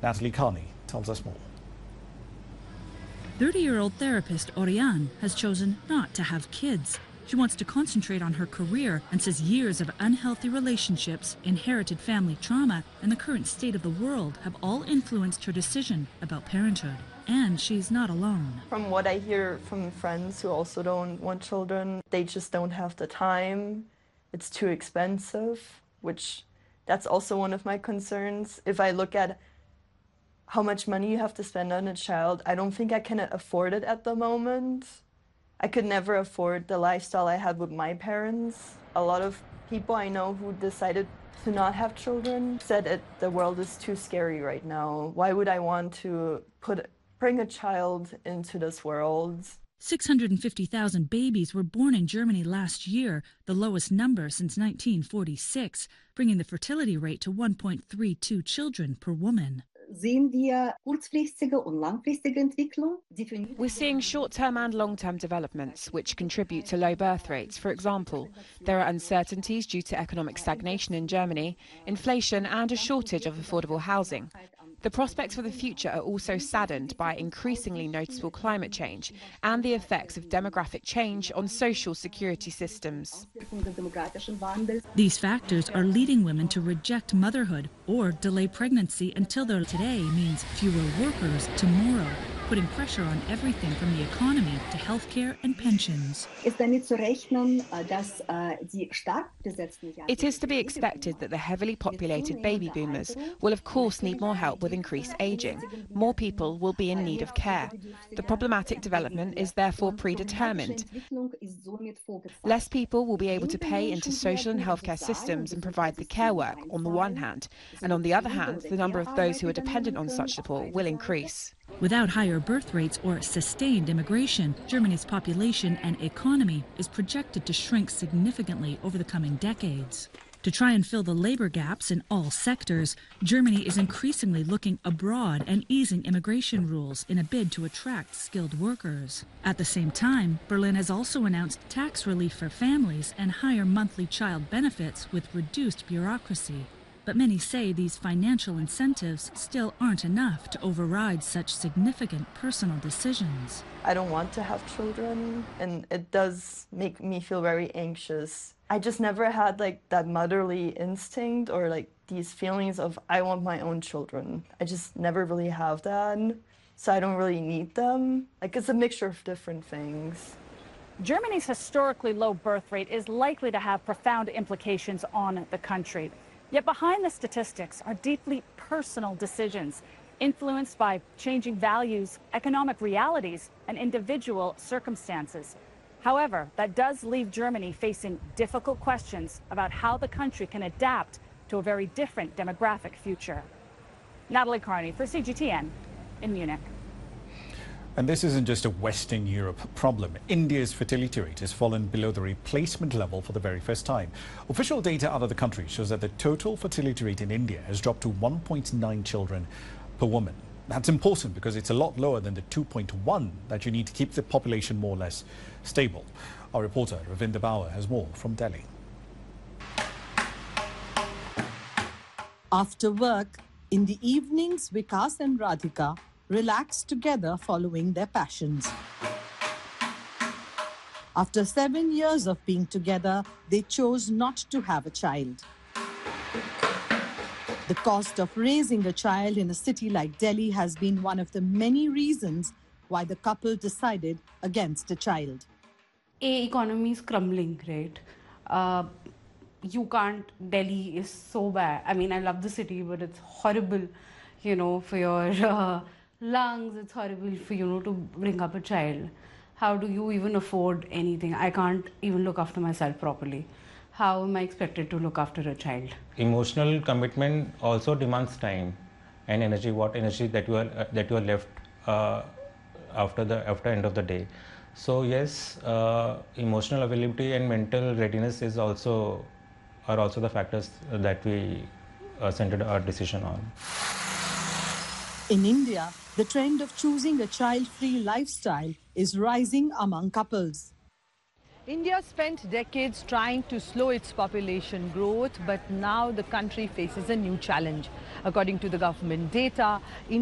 Natalie Carney tells us more. 30-year-old therapist Oriane has chosen not to have kids. She wants to concentrate on her career and says years of unhealthy relationships, inherited family trauma, and the current state of the world have all influenced her decision about parenthood. And she's not alone. From what I hear from friends who also don't want children, they just don't have the time. It's too expensive, which that's also one of my concerns. If I look at how much money you have to spend on a child, I don't think I can afford it at the moment. I could never afford the lifestyle I had with my parents. A lot of people I know who decided to not have children said the world is too scary right now. Why would I want to bring a child into this world? 650,000 babies were born in Germany last year, the lowest number since 1946, bringing the fertility rate to 1.32 children per woman. We're seeing short-term and long-term developments which contribute to low birth rates. For example, there are uncertainties due to economic stagnation in Germany, inflation and a shortage of affordable housing. The prospects for the future are also saddened by increasingly noticeable climate change and the effects of demographic change on social security systems. These factors are leading women to reject motherhood or delay pregnancy until their today means fewer workers tomorrow, putting pressure on everything from the economy to healthcare and pensions. It is to be expected that the heavily populated baby boomers will of course need more help with increased ageing. More people will be in need of care. The problematic development is therefore predetermined. Less people will be able to pay into social and healthcare systems and provide the care work on the one hand, and on the other hand, the number of those who are dependent on such support will increase. Without higher birth rates or sustained immigration, Germany's population and economy is projected to shrink significantly over the coming decades. To try and fill the labor gaps in all sectors, Germany is increasingly looking abroad and easing immigration rules in a bid to attract skilled workers. At the same time, Berlin has also announced tax relief for families and higher monthly child benefits with reduced bureaucracy. But many say these financial incentives still aren't enough to override such significant personal decisions. I don't want to have children, and it does make me feel very anxious. I just never had that motherly instinct or these feelings of I want my own children. I just never really have that, so I don't really need them. It's a mixture of different things. Germany's historically low birth rate is likely to have profound implications on the country. Yet behind the statistics are deeply personal decisions influenced by changing values, economic realities, and individual circumstances. However, that does leave Germany facing difficult questions about how the country can adapt to a very different demographic future. Natalie Carney for CGTN in Munich. And this isn't just a Western Europe problem. India's fertility rate has fallen below the replacement level for the very first time. Official data out of the country shows that the total fertility rate in India has dropped to 1.9 children per woman. That's important because it's a lot lower than the 2.1 that you need to keep the population more or less stable. Our reporter Ravinder Bauer has more from Delhi. After work, in the evenings, Vikas and Radhika relax together following their passions. After 7 years of being together, they chose not to have a child. The cost of raising a child in a city like Delhi has been one of the many reasons why the couple decided against a child. Economy is crumbling, right? Delhi is so bad. I mean, I love the city, but it's horrible, for your lungs. It's horrible for, to bring up a child. How do you even afford anything? I can't even look after myself properly. How am I expected to look after a child? Emotional commitment also demands time and energy. What energy that you are left after end of the day. So yes, emotional availability and mental readiness are also the factors that we centered our decision on. In India, the trend of choosing a child-free lifestyle is rising among couples. India spent decades trying to slow its population growth, but now the country faces a new challenge. According to the government data,